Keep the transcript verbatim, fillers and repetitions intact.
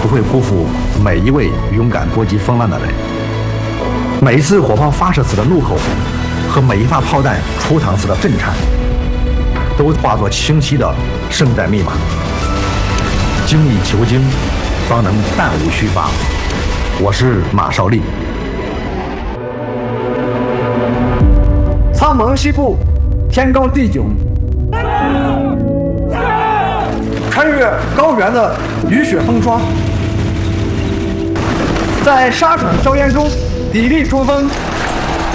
不会辜负每一位勇敢搏击风浪的人。每一次火炮发射时的怒吼和每一发炮弹出膛时的震颤，都化作清晰的胜战密码。精益求精，方能弹无虚发。我是马少利。 苍蒙西部，天高地迥，穿越高原的雨雪风霜，在沙场硝烟中砥砺冲锋，